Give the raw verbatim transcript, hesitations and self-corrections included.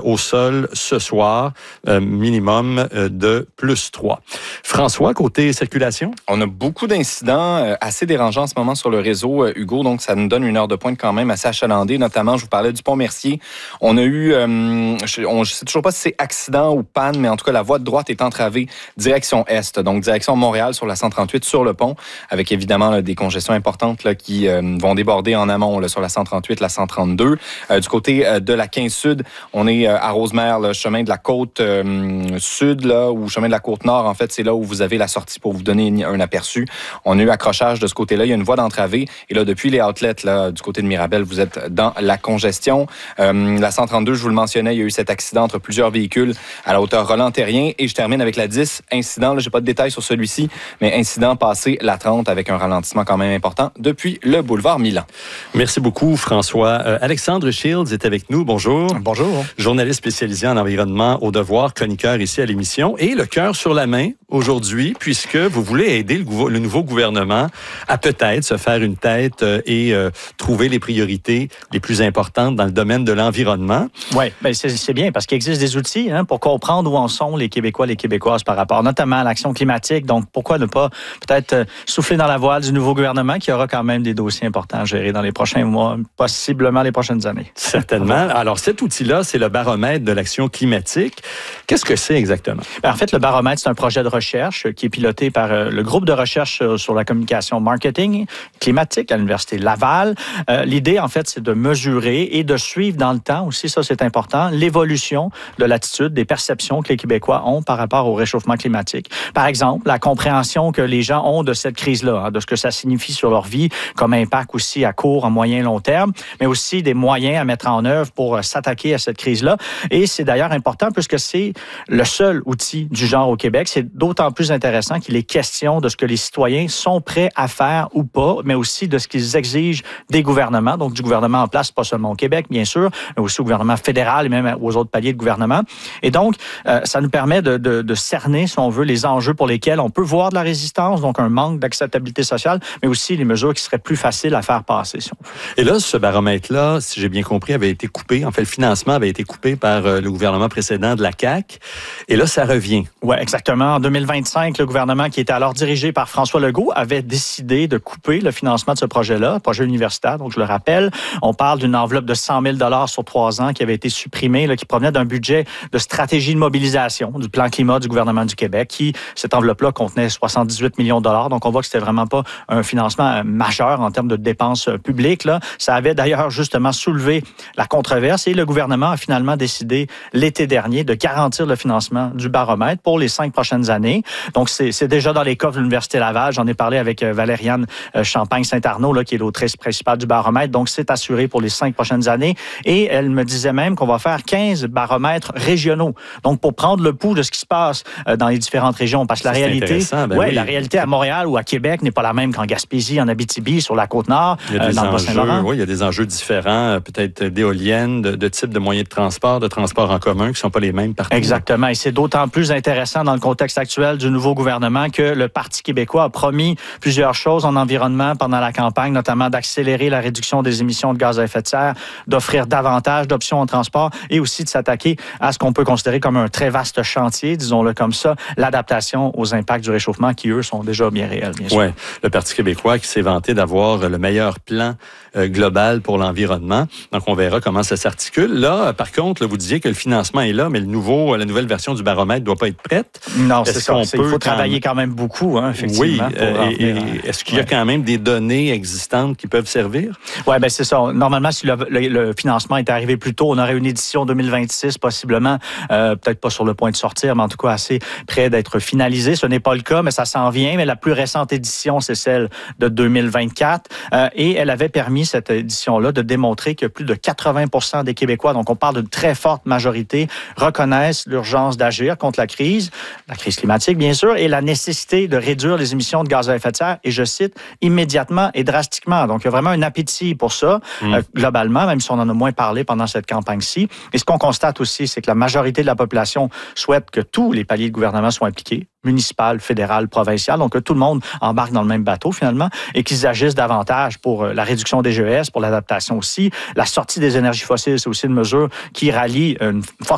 au sol ce soir, euh, minimum euh, de plus trois. François, côté circulation? On a beaucoup d'incidents euh, assez dérangeants en ce moment sur le réseau, euh, Hugo, donc ça nous donne une heure de pointe quand même assez achalandée. Notamment, je vous parlais du pont Mercier. On a eu, euh, je ne sais toujours pas si c'est accident ou panne, mais en tout cas, la voie de droite est entravée direction Est, donc direction Montréal sur la cent trente-huit sur le pont, avec évidemment là, des congestions importantes là, qui euh, vont déborder en amont là, sur la cent trente-huit, la cent trente-deux. Euh, du côté euh, de la quinze Sud, on est euh, à Rosemère, le chemin de la côte euh, sud, là, ou chemin de la côte nord, en fait, c'est là où vous avez la sortie pour vous donner un aperçu. On a eu accrochage de ce côté-là, il y a une voie d'entravée, et là, depuis les outlets, là, du côté de Mirabel, vous êtes dans la congestion. Euh, la cent trente-deux, je vous le mentionnais, il y a eu cet accident entre plusieurs véhicules à la hauteur Roland-Terrien, et je termine avec la dix, incident, là, j'ai pas de détails sur celui-ci, mais incident passé la trente avec un ralentissement quand même important depuis le boulevard Milan. Merci beaucoup, François. Euh, Alexandre Shields est avec nous. Bonjour. Bonjour. Journaliste spécialisé en environnement au devoir, chroniqueur ici à l'émission. Et le cœur sur la main aujourd'hui, puisque vous voulez aider le, gouv- le nouveau gouvernement à peut-être se faire une tête euh, et euh, trouver les priorités les plus importantes dans le domaine de l'environnement. Oui, ben c'est, c'est bien parce qu'il existe des outils hein, pour comprendre où en sont les Québécois, les Québécoises par rapport notamment à l'action climatique. Donc, pourquoi ne pas peut-être euh, souffler dans la voile du nouveau gouvernement qui aura quand même des dossiers importants à gérer dans les prochains mois, possiblement les prochaines années. Certainement. Alors, cet outil-là, c'est le baromètre de l'action climatique. Qu'est-ce que c'est exactement? Ben, en fait, le baromètre, c'est un projet de recherche qui est piloté par euh, le groupe de recherche sur la communication marketing climatique à l'Université Laval. Euh, l'idée, en fait, c'est de mesurer et de suivre dans le temps aussi, ça c'est important, l'évolution de l'attitude, des perceptions que les Québécois ont par rapport au réchauffement climatique. Par exemple, la compréhension que les gens ont de cette crise-là, hein, de ce que ça signifie sur leur vie, comme impact aussi à court, à moyen, long terme, mais aussi des moyens à mettre en œuvre pour euh, s'attaquer à cette crise-là. Et c'est d'ailleurs important puisque c'est le seul outil du genre au Québec. C'est d'autant plus intéressant qu'il est question de ce que les citoyens sont prêts à faire ou pas, mais aussi de ce qu'ils exigent des gouvernements, donc du gouvernement en place, pas seulement au Québec, bien sûr, mais aussi au gouvernement fédéral et même aux autres paliers de gouvernement. Et donc, euh, ça nous permet de, de, de cerner, si on veut, les enjeux pour lesquels on peut voir de la résistance, donc un manque d'acceptabilité sociale, mais aussi les mesures qui seraient plus faciles à faire passer, si on veut. Et là, ce baromètre-là, si j'ai bien compris, avait été coupé. En fait, le financement avait été coupé par euh, le gouvernement précédent de la C A Q. Et là, ça revient. Oui, exactement. En deux mille vingt-cinq, le gouvernement qui était alors dirigé par François Legault avait décidé de couper le financement de ce projet-là, projet universitaire, donc je le rappelle. On parle d'une enveloppe de cent mille dollars sur trois ans qui avait été supprimée, là, qui provenait d'un budget de stratégie de mobilisation du plan climat du gouvernement du Québec, qui, cette enveloppe-là, contenait soixante-dix-huit millions de dollars. Donc, on voit que c'était vraiment pas un financement majeur en termes de dépenses publiques, là. Ça avait d'ailleurs justement soulevé la controverse et le gouvernement a finalement décidé l'été dernier de garantir le financement du baromètre pour les cinq prochaines années. Donc, c'est, c'est déjà dans les coffres de l'Université Laval. J'en ai parlé avec Valériane Champagne-Saint-Arnaud, là, qui est l'autrice principale du baromètre. Donc, c'est assuré pour les cinq prochaines années. Et elle me disait même qu'on va faire quinze baromètres régionaux. Donc, pour prendre le pouls de ce qui se passe dans les différentes régions. Parce que la c'est réalité, ben ouais, oui. la réalité à Montréal ou à Québec n'est pas la même qu'en Gaspésie, en Abitibi, sur la Côte-Nord, il y a des dans le enjeux, Bas-Saint-Laurent. Oui, il y a des enjeux différents, peut-être d'éoliennes, de, de type de moyens de transport, de transport en commun, qui ne sont pas les mêmes partout. Exactement. Et c'est d'autant plus intéressant dans le contexte actuel du nouveau gouvernement que le Parti québécois a promis plusieurs choses en environnement pendant la campagne, notamment d'accélérer la réduction des émissions de gaz à effet de serre, d'offrir davantage d'options en transport et aussi de s'attaquer à ce qu'on peut considérer comme un très vaste chantier, disons-le comme ça, l'adaptation aux impacts du réchauffement qui, eux, sont déjà bien réels, bien sûr. Oui, le Parti québécois qui s'est vanté d'avoir le meilleur plan euh, global pour l'environnement. Donc, on verra comment ça s'articule. Là, par contre, là, vous disiez que le financement est là, mais le nouveau, la nouvelle version du baromètre ne doit pas être prête. Non, est-ce c'est ça. C'est, il faut travailler quand même beaucoup, hein, effectivement. Oui, euh, et, et, en... est-ce qu'il y a ouais. quand même des données existantes qui peuvent servir? Oui, bien c'est ça. Normalement, si le, le, le financement était arrivé plus tôt, on aurait une édition deux mille vingt-six, possiblement, euh, peut-être pas sur le point de sortir, mais en tout cas assez près d'être finalisé. Ce n'est pas le cas, mais ça s'en vient. Mais la plus récente édition, c'est celle de deux mille vingt-quatre. Euh, et elle avait permis, cette édition-là, de démontrer que plus de quatre-vingts pour cent des Québécois, donc on parle d'une très forte majorité, reconnaissent l'urgence d'agir contre la crise, la crise climatique, bien sûr, et la nécessité de réduire les émissions de gaz à effet de serre, et je cite, immédiatement et drastiquement. Donc, il y a vraiment un appétit pour ça, mmh. euh, globalement, même si on en a moins parlé pendant cette campagne-ci. Et ce qu'on constate aussi, c'est que la majorité de la population souhaite que tous les paliers de gouvernement soient impliqués, municipal, fédéral, provincial, donc que tout le monde embarque dans le même bateau, finalement, et qu'ils agissent davantage pour la réduction des G E S, pour l'adaptation aussi. La sortie des énergies fossiles, c'est aussi une mesure qui rallie une forte